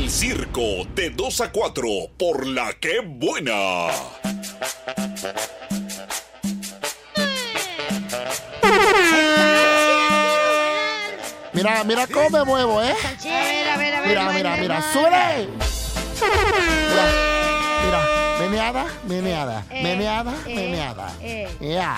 El circo de 2 a 4 por La Que Buena. Mira cómo me muevo, ¿eh? A ver. Mira, súbele. Mira, meneada. Ya.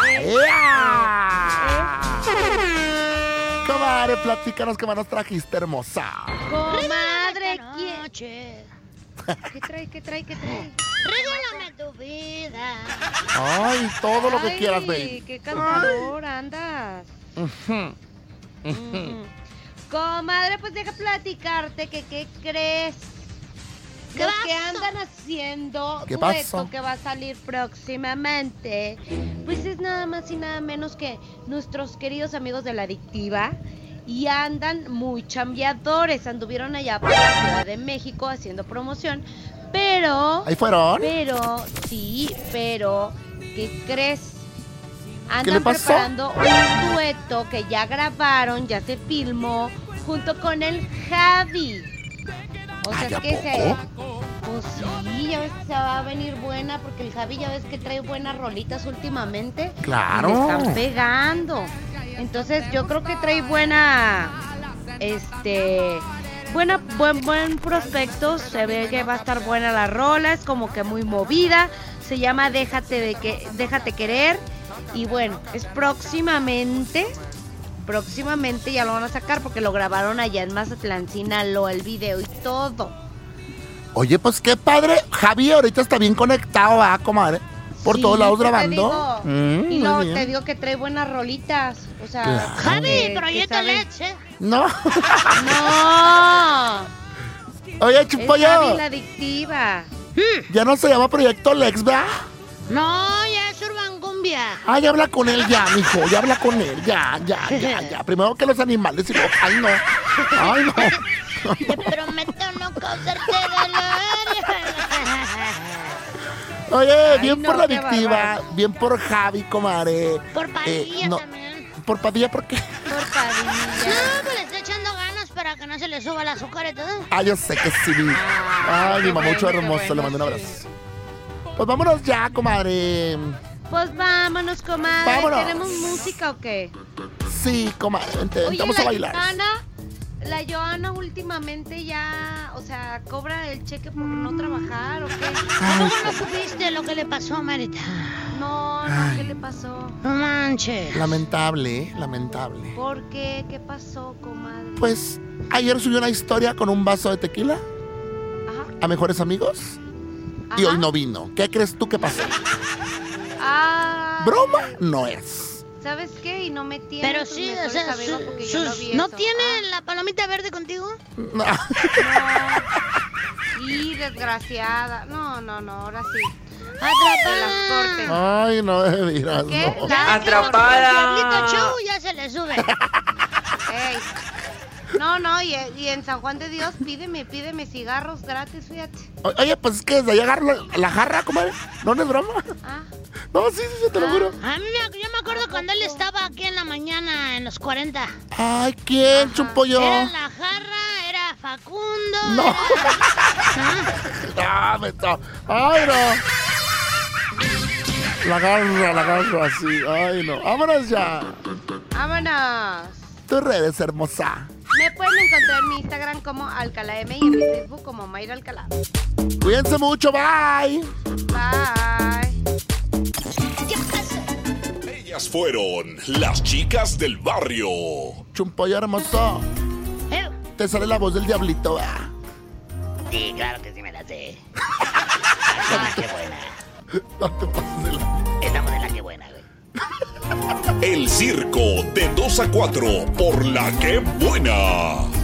Comadre, platícanos qué más nos trajiste, hermosa. Comadre, ¿qué trae? Regálame tu vida. Ay, todo lo que quieras, baby. Qué cantador andas. Comadre, pues deja platicarte que ¿qué crees? ¿Qué Los que pasó? andan haciendo ¿Qué dueto pasó? que va a salir próximamente, pues es nada más y nada menos que nuestros queridos amigos de La Adictiva. Y andan muy chambeadores, anduvieron allá por la Ciudad de México haciendo promoción, pero... ¿Ahí fueron? Pero, ¿qué crees? ¿Qué le Andan pasó? preparando un dueto que ya grabaron, ya se filmó, junto con el Javi. O sea, Ay, ¿a que poco? Pues sí, ya ves que se va a venir buena, porque el Javi ya ves que trae buenas rolitas últimamente. Claro. Y le están pegando. Entonces yo creo que trae buen prospecto. Se ve que va a estar buena la rola, es como que muy movida. Se llama Déjate Querer. Y bueno, es próximamente ya lo van a sacar porque lo grabaron allá en Mazatlán, Sinaloa, el video y todo. Oye, pues qué padre. Javi ahorita está bien conectado, ¿verdad, comadre? Por Sí, todos lados ¿qué te grabando. digo? Y luego muy bien. te digo que trae buenas rolitas. O sea, Claro. Javi, que proyecto sabe- leche. No. No, Oye, es Chupollo. Javi La Adictiva. Ya no se llama Proyecto Lex, ¿verdad? No, ya es Urban Cumbia. Ah, ya habla con él, ya, mijo. Ya habla con él. Ya. Primero que los animales y luego. Ay, no. Te prometo no causarte dolor. Oye, Ay, bien no, por La qué Adictiva. bárbaro. Bien por Javi, comadre. Por Padilla no. también. ¿Por Padilla por qué? Por Padilla. No, pues le está echando ganas para que no se le suba el azúcar y todo. Ah, yo sé que sí. Ay, mi qué mamucho bueno, hermoso. qué Le mando un bueno, abrazo. Pues vámonos ya, comadre. Pues vámonos, comadre. Vámonos. ¿Tenemos música o qué? Sí, comadre. Vente, Oye, vamos a bailar. La Joana últimamente ya, o sea, cobra el cheque por no trabajar o qué. ¿Cómo no supiste lo que le pasó a Marita? No, Ay. ¿qué le pasó? No manches. Lamentable, lamentable. ¿Por qué? ¿Qué pasó, comadre? Pues ayer subió una historia con un vaso de tequila Ajá. a mejores amigos y Ajá. hoy no vino. ¿Qué crees tú que pasó? Ah, ¿Broma? No es. ¿sabes qué? Y no me tiene Pero sus sí, o mejores sea, amigos porque yo no vi ¿no eso. tiene Ah, la palomita verde contigo? No. no. Sí, desgraciada. No, ahora sí. De las cortes. Ay, no me digas, ¿Qué? no. Ya, Atrapada. Diablito Show ya se le sube. Ey. No, y en San Juan de Dios pídeme cigarros gratis, fíjate. Oye, pues es que desde ahí agarro la jarra, comadre. No, no es broma. Ah, No, sí, te lo juro. A mí yo me acuerdo cuando él estaba aquí en la mañana en los 40. Ay, ¿quién, Ajá. Chupollo? Era la jarra, era Facundo. No. era- Ah, me está. Ay, no. La agarro así. Ay, no. Vámonos ya. vámonos. Tus redes, hermosa. Me pueden encontrar en mi Instagram como Alcalá M y en mi Facebook como Mayra Alcalá. Cuídense mucho, bye. Bye. Ellas fueron las chicas del barrio. Chumpollo hermoso. Te sale la voz del diablito, ¿verdad? Sí, claro que sí me la sé. Qué buena. No te pases de la... Estamos en la que buena, güey. El circo de 2 a 4 por La Que Buena.